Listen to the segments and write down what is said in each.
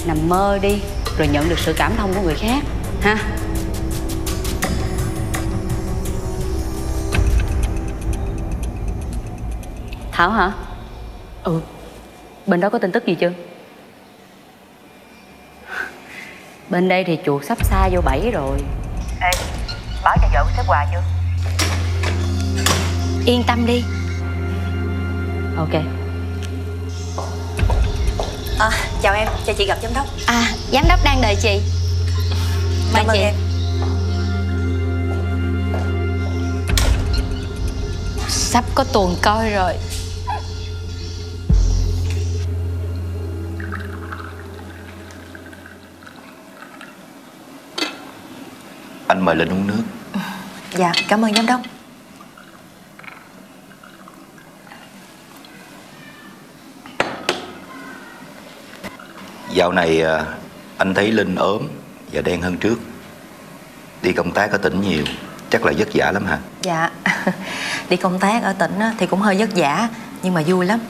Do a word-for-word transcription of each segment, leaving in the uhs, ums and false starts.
nằm mơ đi, rồi nhận được sự cảm thông của người khác ha. Thảo hả? Ừ. Bên đó có tin tức gì chưa? Bên đây thì chuột sắp xa vô bẫy rồi. Ê, báo cho vợ của sếp Hòa chưa? Yên tâm đi. Ok. À, chào em, cho chị gặp giám đốc. À, giám đốc đang đợi chị. Mời Cảm ơn chị. em. Sắp có tuần coi rồi. Anh mời Linh uống nước. Dạ, cảm ơn giám đốc. Dạo này anh thấy Linh ốm và đen hơn trước. Đi công tác ở tỉnh nhiều, chắc là vất vả lắm hả? Dạ, đi công tác ở tỉnh thì cũng hơi vất vả, nhưng mà vui lắm.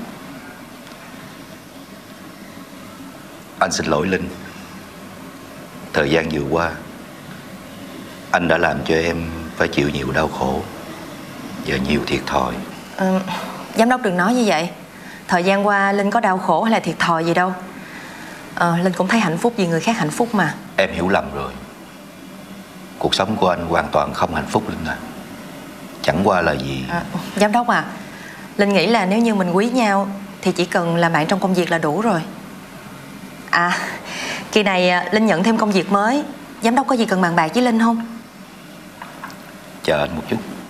Anh xin lỗi Linh. Thời gian vừa qua anh đã làm cho em phải chịu nhiều đau khổ và nhiều thiệt thòi. Ừ, giám đốc đừng nói như vậy. Thời gian qua Linh có đau khổ hay là thiệt thòi gì đâu. ờ, Linh cũng thấy hạnh phúc vì người khác hạnh phúc mà. Em hiểu lầm rồi. Cuộc sống của anh hoàn toàn không hạnh phúc Linh à. Chẳng qua là gì à, Giám đốc à, Linh nghĩ là nếu như mình quý nhau thì chỉ cần làm bạn trong công việc là đủ rồi. À, kỳ này Linh nhận thêm công việc mới. Giám đốc có gì cần bàn bạc với Linh không? Chờ anh một chút.